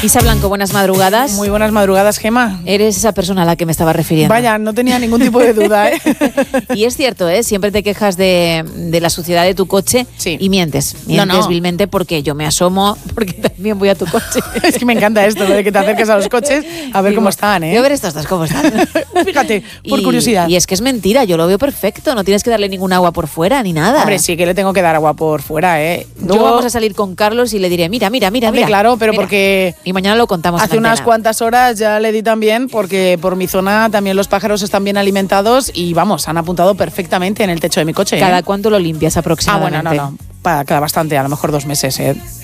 Isa Blanco, buenas madrugadas. Muy buenas madrugadas, Gema. Eres esa persona a la que me estaba refiriendo. Vaya, no tenía ningún tipo de duda, ¿eh? Y es cierto, ¿eh? Siempre te quejas de la suciedad de tu coche, sí. Y mientes vilmente, porque yo me asomo, porque también voy a tu coche. Es que me encanta esto, lo de que te acerques a los coches a ver cómo están, ¿eh? Voy a ver estos dos cómo están. Fíjate, por curiosidad. Y es que es mentira, yo lo veo perfecto, no tienes que darle ningún agua por fuera ni nada. Hombre, sí que le tengo que dar agua por fuera, ¿eh? Luego vamos a salir con Carlos y le diré, mira. Hombre, claro, pero mira. Porque y mañana lo contamos. Hace unas cuantas horas ya le di también, porque por mi zona también los pájaros están bien alimentados y vamos, han apuntado perfectamente en el techo de mi coche. ¿Cada cuánto lo limpias aproximadamente? Ah, bueno, no. Cada bastante, a lo mejor 2 meses, ¿eh?